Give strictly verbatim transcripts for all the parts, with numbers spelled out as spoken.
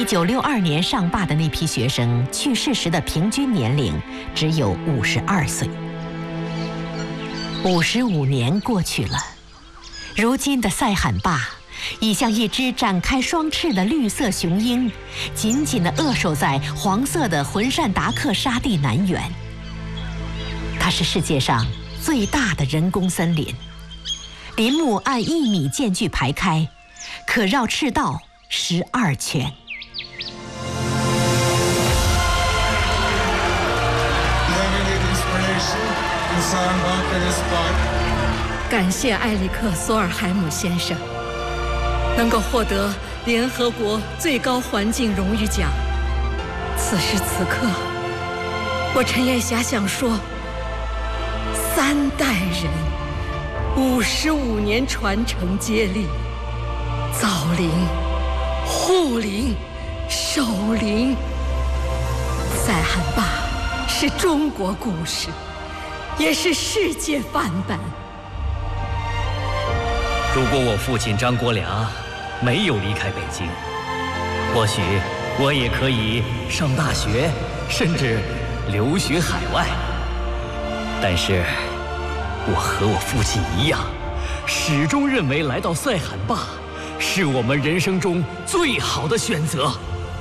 九六二年上坝的那批学生去世时的平均年龄只有五十二岁。五十五年过去了，如今的塞罕坝已像一只展开双翅的绿色雄鹰，紧紧地扼守在黄色的浑善达克沙地南缘。它是世界上最大的人工森林，林木按一米间距排开，可绕赤道十二圈。 感谢埃里克·索尔海姆先生能够获得联合国最高环境荣誉奖。此时此刻，我陈艳霞想说，三代人，五十五年传承接力，造林、护林、守林。塞罕坝是中国故事，也是世界范本。 如果我父亲张国良没有离开北京，或许我也可以上大学，甚至留学海外。但是，我和我父亲一样，始终认为来到塞罕坝是我们人生中最好的选择。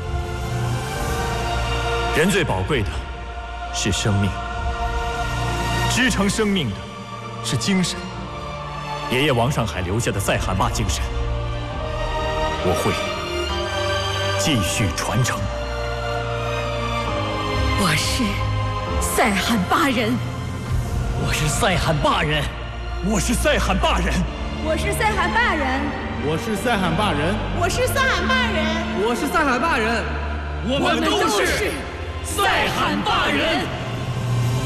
人最宝贵的是生命，支撑生命的是精神。爷爷王上海留下的塞罕坝精神，我会继续传承。 我是塞罕坝人， 我是塞罕坝人， 我是塞罕坝人， 我是塞罕坝人， 我是塞罕坝人， 我是塞罕坝人， 我是塞罕坝人， 我们都是塞罕坝人。